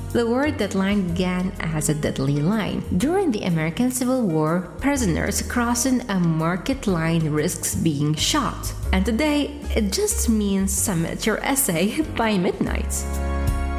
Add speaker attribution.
Speaker 1: The word deadline began as a deadly line. During the American Civil War, prisoners crossing a market line risks being shot. And today, it just means submit your essay by midnight.